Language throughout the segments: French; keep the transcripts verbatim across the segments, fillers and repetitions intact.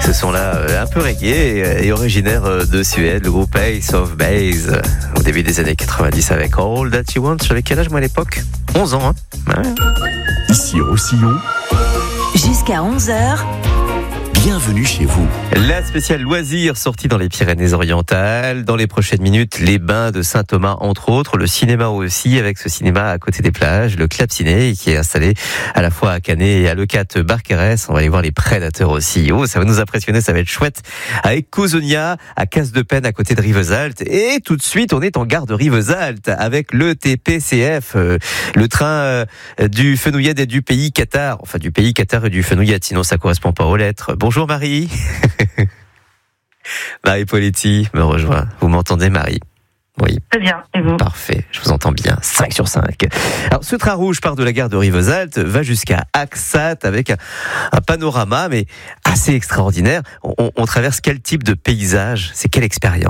Ce son-là, euh, un peu reggae et, et originaire euh, de Suède, le groupe Ace of Base, euh, au début des années quatre-vingt-dix avec All That You Want. J'avais quel âge moi à l'époque ? onze ans, hein. Ouais. Ici Roussillon. Jusqu'à onze heures. Bienvenue chez vous. La spéciale loisirs sortie dans les Pyrénées-Orientales. Dans les prochaines minutes, les bains de Saint-Thomas, entre autres. Le cinéma aussi, avec ce cinéma à côté des plages, le Club Ciné, qui est installé à la fois à Canet et à Leucate Barcarès. On va aller voir les prédateurs aussi. Oh, ça va nous impressionner, ça va être chouette. À Écosonia, à Casse-de-Penne, à côté de Rivesaltes. Et tout de suite, on est en gare de Rivesaltes avec le T P C F, euh, le train euh, du Fenouilled et du pays Qatar. Enfin, du pays Qatar et du Fenouilled, sinon ça correspond pas aux lettres. Bonjour Marie. Marie Poletti me rejoint. Vous m'entendez, Marie ? Oui. Très bien, et vous ? Parfait, je vous entends bien. cinq sur cinq. Alors, ce train rouge part de la gare de Rivesaltes, va jusqu'à Axat avec un, un panorama, mais assez extraordinaire. On, on traverse quel type de paysage ? C'est quelle expérience ?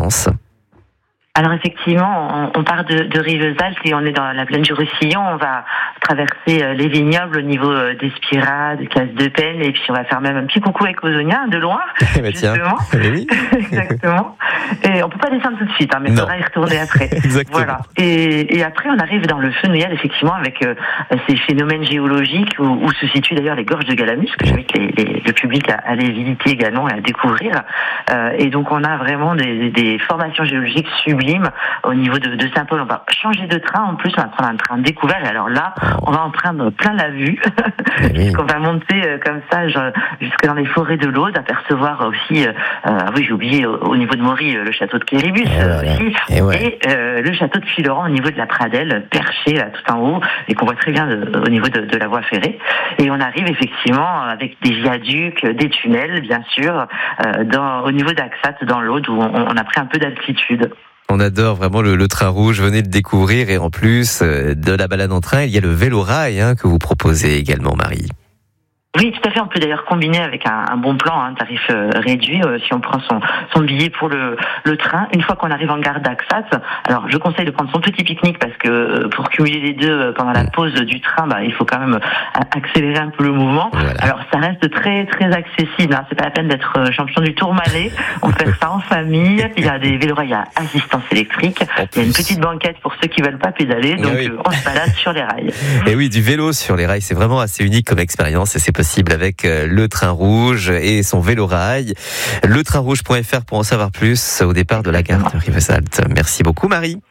Alors effectivement, on, on part de, de Rivesaltes et on est dans la plaine du Roussillon. On va traverser euh, les vignobles au niveau euh, d'Espira, de Casse-de-Penne, et puis on va faire même un petit coucou à Écosonia, de loin, eh ben justement. Tiens. Oui. Exactement. Et on peut pas descendre tout de suite, hein, mais il faudra y retourner après. Exactement. Voilà. Et, et après, on arrive dans le Fenouilled, effectivement, avec euh, ces phénomènes géologiques où, où se situent d'ailleurs les gorges de Galamus, que j'invite les, les, le public à aller visiter également et à découvrir. Euh, et donc, on a vraiment des, des formations géologiques sublimes au niveau de, de Saint-Paul. On va changer de train, en plus on va prendre un train découvert, et alors là on va en prendre plein la vue. Oui. On va monter euh, comme ça genre, jusque dans les forêts de l'Aude, apercevoir aussi euh, euh, oui j'ai oublié au, au niveau de Maury le château de Quéribus, et, euh, voilà. aussi, et, ouais. et euh, le château de Fileran au niveau de la Pradelle, perché là tout en haut, et qu'on voit très bien de, au niveau de, de la voie ferrée. Et on arrive effectivement avec des viaducs, des tunnels bien sûr, euh, dans, au niveau d'Axat dans l'Aude, où on, on a pris un peu d'altitude. On adore vraiment le, le train rouge, venez le découvrir, et en plus euh, de la balade en train, il y a le vélo-rail hein, que vous proposez également, Marie. Oui, tout à fait. On peut d'ailleurs combiner avec un, un bon plan, un tarif euh, réduit, euh, si on prend son, son billet pour le, le train. Une fois qu'on arrive en gare d'Axat, alors je conseille de prendre son petit pique-nique parce que euh, pour cumuler les deux euh, pendant la pause du train, bah, il faut quand même euh, accélérer un peu le mouvement. Voilà. Alors ça reste très très accessible. Hein. C'est pas la peine d'être euh, champion du Tourmalet. On fait ça en famille. Il y a des vélorails à assistance électrique. Il y a une petite banquette pour ceux qui veulent pas pédaler. Donc oui. euh, on se balade sur les rails. Et oui, du vélo sur les rails, c'est vraiment assez unique comme expérience, et c'est possible avec le train rouge et son vélo-rail. le train rouge point f r pour en savoir plus au départ de la gare de Rivesaltes. Merci beaucoup, Marie.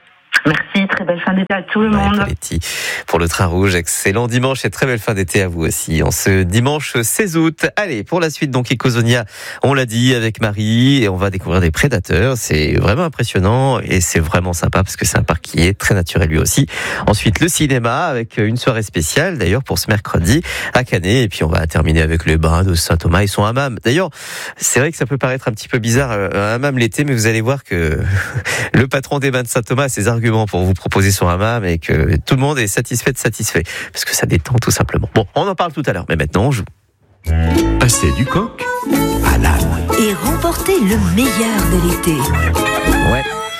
Merci, très belle fin d'été à tout le Ouais, monde. Poletti, pour le train rouge, excellent dimanche et très belle fin d'été à vous aussi, en ce dimanche seize août. Allez, pour la suite, donc, Écosonia, on l'a dit, avec Marie, et on va découvrir des prédateurs. C'est vraiment impressionnant et c'est vraiment sympa parce que c'est un parc qui est très naturel lui aussi. Ensuite, le cinéma, avec une soirée spéciale, d'ailleurs, pour ce mercredi, à Canet, et puis on va terminer avec les bains de Saint-Thomas et son hammam. D'ailleurs, c'est vrai que ça peut paraître un petit peu bizarre, un hammam l'été, mais vous allez voir que le patron des bains de Saint-Thomas a ses arguments pour vous proposer son hammam et que tout le monde est satisfait de satisfait. Parce que ça détend tout simplement. Bon, on en parle tout à l'heure, mais maintenant on joue. Passer du coq à l'âne. Et remporter le meilleur de l'été. Ouais.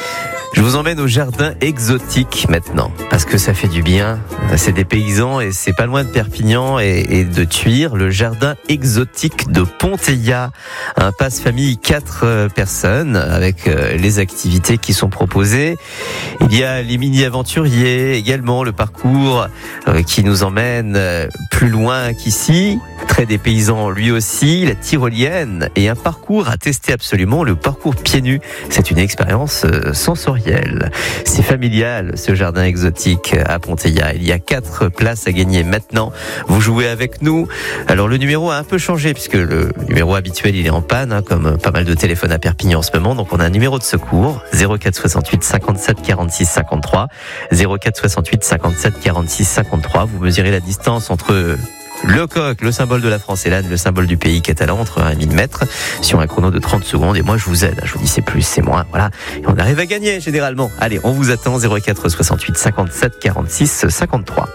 Je vous emmène au jardin exotique maintenant, parce que ça fait du bien. C'est des paysans et c'est pas loin de Perpignan et, et de Thuir. Le jardin exotique de Ponteilla, un passe-famille quatre personnes avec les activités qui sont proposées. Il y a les mini-aventuriers également, le parcours qui nous emmène plus loin qu'ici, très des paysans lui aussi, la tyrolienne et un parcours à tester absolument, le parcours pieds nus. C'est une expérience sensorielle. C'est familial, ce jardin exotique à Ponteilla. Il y a quatre places à gagner maintenant. Vous jouez avec nous. Alors, le numéro a un peu changé puisque le numéro habituel, il est en panne, hein, comme pas mal de téléphones à Perpignan en ce moment. Donc, on a un numéro de secours, zéro quatre soixante-huit cinquante-sept quarante-six cinquante-trois. zéro quatre soixante-huit cinquante-sept quarante-six cinquante-trois. Vous mesurez la distance entre le coq, le symbole de la France, et l'âne, le symbole du pays catalan, entre un et mille mètres, sur un chrono de trente secondes. Et moi, je vous aide. Je vous dis c'est plus, c'est moins. Voilà. Et on arrive à gagner, généralement. Allez, on vous attend. zéro quatre soixante-huit cinquante-sept quarante-six cinquante-trois.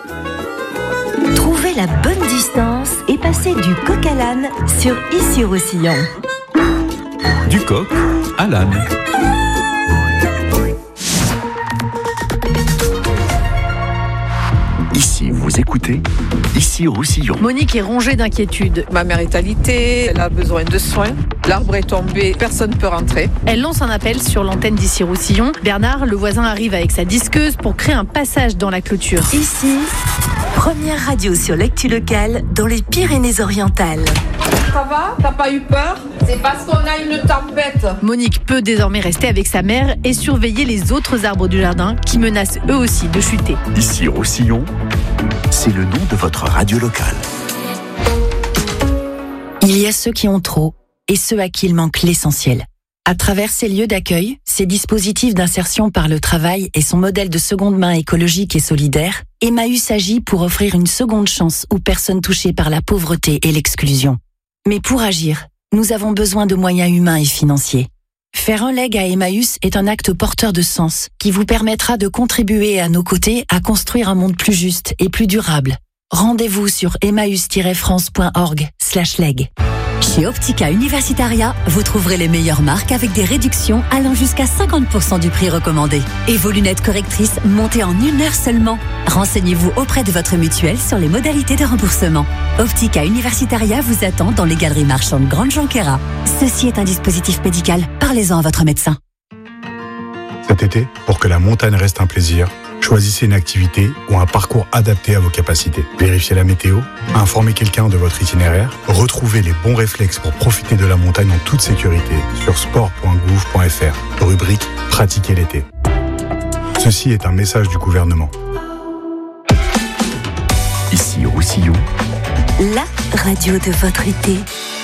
Trouvez la bonne distance et passez du coq à l'âne sur Ici Roussillon. Du coq à l'âne. Ici, vous écoutez Ici Roussillon. Monique est rongée d'inquiétude. Ma mère est alitée, elle a besoin de soins. L'arbre est tombé, personne ne peut rentrer. Elle lance un appel sur l'antenne d'Issy-Roussillon. Bernard, le voisin, arrive avec sa disqueuse pour créer un passage dans la clôture. Ici, première radio sur l'actu locale dans les Pyrénées-Orientales. Ça va? T'as pas eu peur? C'est parce qu'on a une tempête. Monique peut désormais rester avec sa mère et surveiller les autres arbres du jardin qui menacent eux aussi de chuter. Ici Roussillon, c'est le nom de votre radio locale. Il y a ceux qui ont trop et ceux à qui il manque l'essentiel. À travers ces lieux d'accueil, ces dispositifs d'insertion par le travail et son modèle de seconde main écologique et solidaire, Emmaüs agit pour offrir une seconde chance aux personnes touchées par la pauvreté et l'exclusion. Mais pour agir, nous avons besoin de moyens humains et financiers. Faire un leg à Emmaüs est un acte porteur de sens qui vous permettra de contribuer à nos côtés à construire un monde plus juste et plus durable. Rendez-vous sur emmaüs tiret france point org slash leg. Chez Optica Universitaria, vous trouverez les meilleures marques avec des réductions allant jusqu'à cinquante pour cent du prix recommandé. Et vos lunettes correctrices montées en une heure seulement. Renseignez-vous auprès de votre mutuelle sur les modalités de remboursement. Optica Universitaria vous attend dans les galeries marchandes Grande Jonquera. Ceci est un dispositif médical. Parlez-en à votre médecin. Cet été, pour que la montagne reste un plaisir, choisissez une activité ou un parcours adapté à vos capacités. Vérifiez la météo, informez quelqu'un de votre itinéraire, retrouvez les bons réflexes pour profiter de la montagne en toute sécurité sur sport point gouv point f r, rubrique « Pratiquer l'été ». Ceci est un message du gouvernement. Ici Roussillon, La radio de votre été.